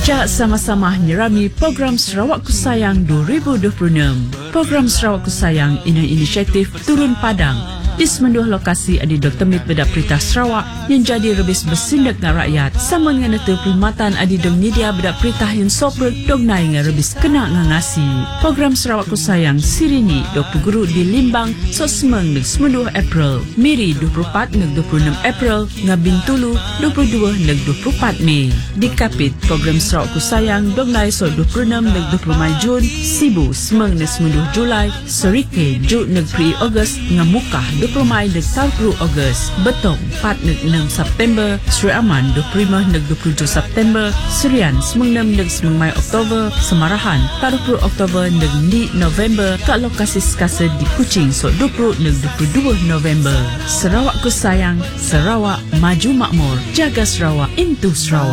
Jak sama-sama nyerami program Sarawak Ku Sayang 2026. Program Sarawak Ku Sayang ini inisiatif Turun Padang. Di semenduh lokasi ada Dr. Mit Bedak Perintah Sarawak yang jadi rebis bersindak dengan rakyat. Sama dengan itu perkhidmatan ada dong media bedak perintah yang sobrek dong naik dengan rebis kena ngangasi. Program Sarawak Ku Sayang sirini Dr. Guru di Limbang so semeng neg semenduh April. Miri 24 neg 26 April ngabing tulu 22 neg 24 Mei. Di Kapit program Sarawak Ku Sayang dong naik so 26 neg 20 Jun. Sibu semeng neg semenduh Julai. Serike Jun neg 3 Ogos ngamukah 20 Mai neg 30 Ogos. Betong 4 neg 6 September. Sri Aman 25 neg 27 September. Serian semeng 6 neg 9 Mai Oktober. Semarahan 40 Oktober neg 2 November. Kat lokasi sekasa di Kuching so 20 neg 22 November. Sarawak Ku Sayang, Sarawak maju makmur. Jaga Sarawak, into Sarawak.